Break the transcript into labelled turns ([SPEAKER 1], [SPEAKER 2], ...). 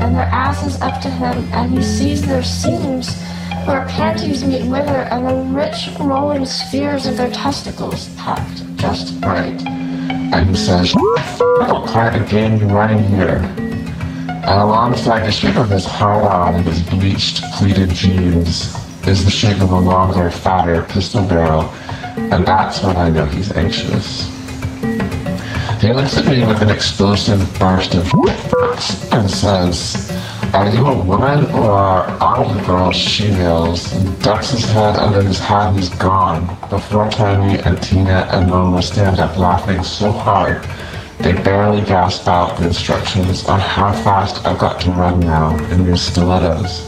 [SPEAKER 1] and their asses up to him, and he sees their seams where panties meet wither, and the rich rolling spheres of their testicles packed just right.
[SPEAKER 2] And he says, "I'll cry again right here." And alongside the shape of his hard on and his bleached, pleated jeans is the shape of a longer, fatter pistol barrel, and that's when I know he's anxious. He looks at me with an explosive burst of and says, "Are you a woman or are all the girls she-males?" And ducks his head under his hat and is gone before Tammy and Tina and Mona stand up laughing so hard they barely gasp out the instructions on how fast I've got to run now in these stilettos.